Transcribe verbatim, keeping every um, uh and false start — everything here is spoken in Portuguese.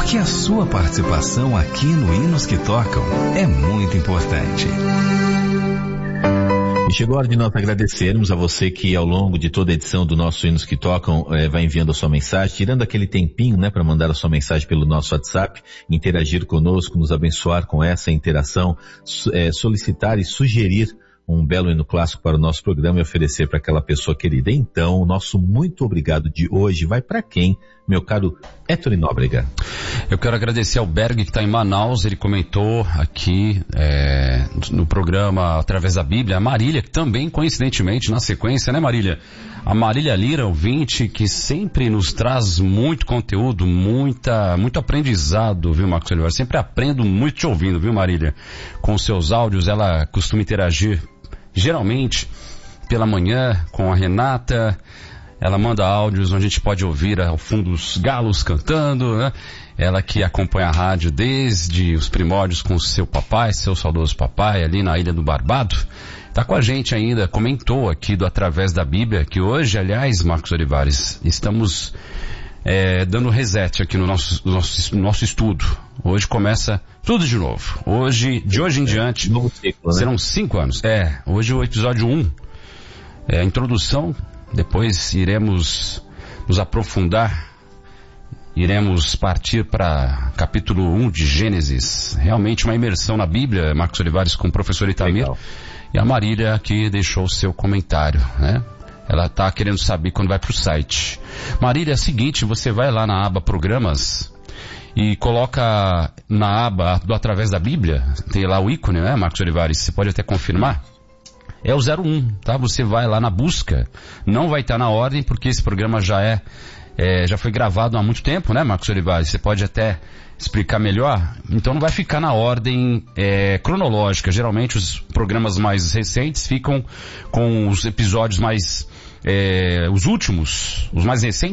porque a sua participação aqui no Hinos que Tocam é muito importante. E chegou a hora de nós agradecermos a você que ao longo de toda a edição do nosso Hinos que Tocam eh, vai enviando a sua mensagem, tirando aquele tempinho, né, para mandar a sua mensagem pelo nosso WhatsApp, interagir conosco, nos abençoar com essa interação, eh, solicitar e sugerir um belo hino clássico para o nosso programa e oferecer para aquela pessoa querida. Então, o nosso muito obrigado de hoje vai para quem, meu caro Héctor Nóbrega? Eu quero agradecer ao Berg, que está em Manaus. Ele comentou aqui é, no programa Através da Bíblia. A Marília, que também, coincidentemente, na sequência, né, Marília? A Marília Lira, ouvinte, que sempre nos traz muito conteúdo, muita, muito aprendizado, viu, Marcos Oliveira? Sempre aprendo muito te ouvindo, viu, Marília? Com os seus áudios, ela costuma interagir geralmente pela manhã com a Renata. Ela manda áudios onde a gente pode ouvir ao fundo os galos cantando, né? Ela que acompanha a rádio desde os primórdios com seu papai, seu saudoso papai, ali na Ilha do Barbado. Tá com a gente ainda, comentou aqui do Através da Bíblia, que hoje, aliás, Marcos Olivares, estamos é, dando reset aqui no nosso, nosso, nosso estudo. Hoje começa tudo de novo. Hoje, de hoje em diante, novo ciclo, né? Serão cinco anos. É, hoje o episódio um é a introdução, depois iremos nos aprofundar, iremos partir para capítulo um de Gênesis. Realmente uma imersão na Bíblia, Marcos Olivares, com o professor Itamir. Legal. E a Marília aqui deixou o seu comentário, né? Ela está querendo saber quando vai para o site. Marília, é o seguinte, você vai lá na aba Programas e coloca na aba do Através da Bíblia, tem lá o ícone, né, Marcos Olivares? Você pode até confirmar. É o zero um, tá? Você vai lá na busca, não vai estar na ordem, porque esse programa já é, é já foi gravado há muito tempo, né, Marcos Olivares? Você pode até explicar melhor. Então não vai ficar na ordem é, cronológica. Geralmente os programas mais recentes ficam com os episódios mais, é, os últimos, os mais recentes,